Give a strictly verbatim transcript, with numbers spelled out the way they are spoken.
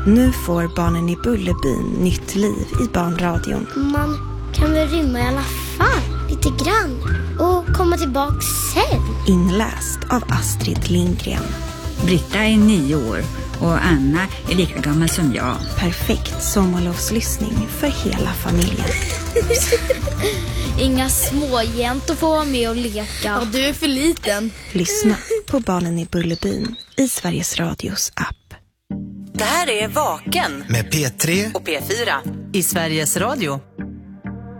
Nu får Barnen i Bullerbyn nytt liv i barnradion. Man kan väl rymma i alla fall, lite grann. Och komma tillbaka sen. Inläst av Astrid Lindgren. Britta är nio år och Anna är lika gammal som jag. Perfekt sommarlovslyssning för hela familjen. Inga småjäntor får vara med och leka. Ja, du är för liten. Lyssna på Barnen i Bullerbyn i Sveriges Radios app. Det här är Vaken med P tre och P fyra i Sveriges Radio.